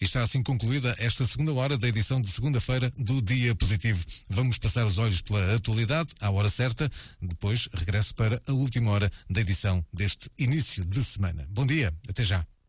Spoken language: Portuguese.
E está assim concluída esta segunda hora da edição de segunda-feira do Dia Positivo. Vamos passar os olhos pela atualidade, à hora certa. Depois regresso para a última hora da edição deste início de semana. Bom dia, até já.